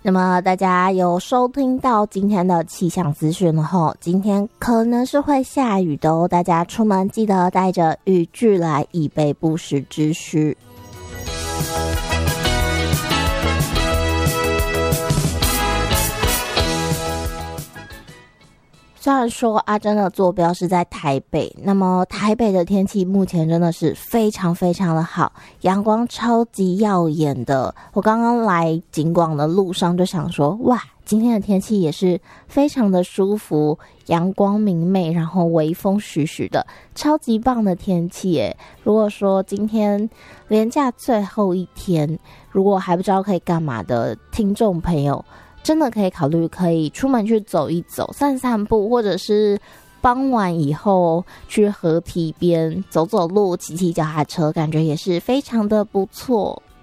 那么大家有收听到今天的气象资讯了后，今天可能是会下雨的哦，大家出门记得带着雨具来，以备不时之需。虽然说阿珍的坐标是在台北，那么台北的天气目前真的是非常非常的好，阳光超级耀眼的。我刚刚来景广的路上就想说，哇，今天的天气也是非常的舒服，阳光明媚，然后微风徐徐的，超级棒的天气耶。如果说今天连假最后一天，如果还不知道可以干嘛的听众朋友，真的可以考虑可以出门去走一走，散散步，或者是傍晚以后去河堤边走走路，骑骑脚踏车，感觉也是非常的不错。